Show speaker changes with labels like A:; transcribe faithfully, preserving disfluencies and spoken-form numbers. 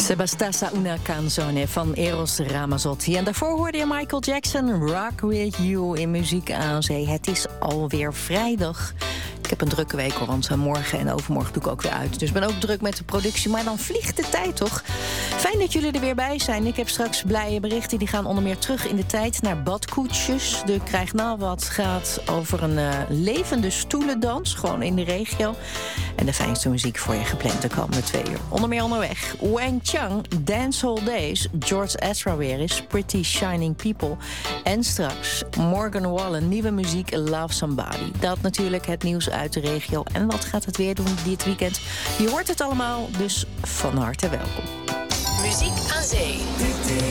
A: Sebastassa una canzone van Eros Ramazzotti. En daarvoor hoorde je Michael Jackson, Rock With You in Muziek aan Zee. Het is alweer vrijdag. Ik heb een drukke week hoor, want morgen en overmorgen doe ik ook weer uit. Dus ik ben ook druk met de productie, maar dan vliegt de tijd toch? Fijn dat jullie er weer bij zijn. Ik heb straks blije berichten, die gaan onder meer terug in de tijd naar badkoetsjes. De Krijg Nou Wat gaat over een uh, levende stoelendans, gewoon in de regio. En de fijnste muziek voor je gepland de komende twee uur. Onder meer onderweg, Wang Chang, Dancehall Days, George Ezra weer is, Pretty Shining People. En straks Morgan Wallen, nieuwe muziek, Love Somebody. Dat natuurlijk het nieuws uit de regio. En wat gaat het weer doen dit weekend? Je hoort het allemaal, dus van harte welkom.
B: Muziek aan Zee.